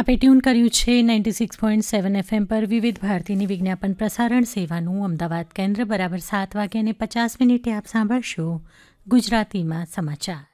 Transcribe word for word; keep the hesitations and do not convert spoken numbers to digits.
આપે ટ્યુન કર્યું છે ninety six point seven FM પર વિવિધ ભારતીની વિજ્ઞાપન પ્રસારણ સેવાનું અમદાવાદ કેન્દ્ર. બરાબર સાત વાગ્યાને પચાસ મિનિટે આપ સાંભળશો ગુજરાતીમાં સમાચાર.